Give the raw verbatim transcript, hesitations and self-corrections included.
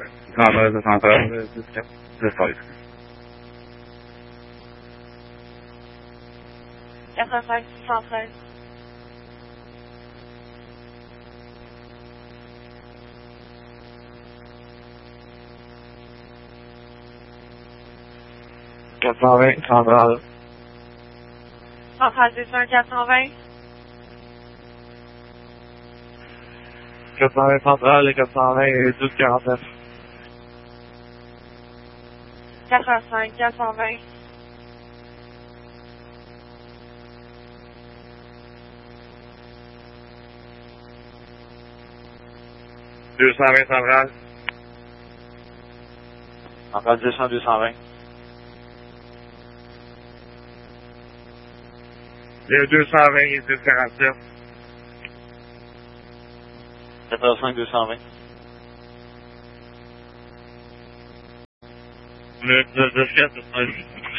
trente-neuf, soixante-treize, dix-sept, dix-seize. quatre-vingt-cinq, soixante-treize. quatre cent vingt, cent trente. Centralisation quatre cent vingt. quatre cent vingt centrale et quatre cent vingt et douze quarante-neuf. quatre-vingt-cinq, quatre cent vingt. deux cent vingt centrale. Centrale deux cents, deux cent vingt. Il y a deux cent vingt et dix quarante-sept. quatre-vingt-cinq, deux cent vingt. Le dix-sept,